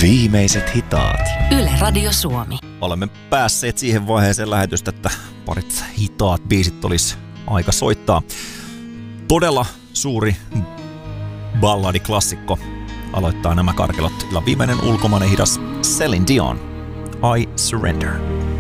Viimeiset hitaat. Yle Radio Suomi. Olemme päässeet siihen vaiheeseen lähetystä, että parit hitaat biisit olisi aika soittaa. Todella suuri balladiklassikko aloittaa nämä karkelot. Viimeinen ulkomainen hidas Celine Dion, I Surrender.